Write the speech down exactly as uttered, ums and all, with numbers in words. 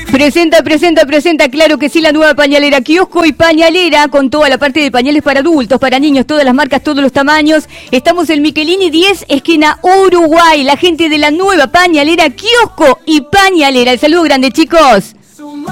Presenta, presenta, presenta, claro que sí, la nueva pañalera, kiosco y pañalera, con toda la parte de pañales para adultos, para niños, todas las marcas, todos los tamaños. Estamos en Michelini diez, esquina Uruguay, la gente de la nueva pañalera, kiosco y pañalera. El saludo grande, chicos.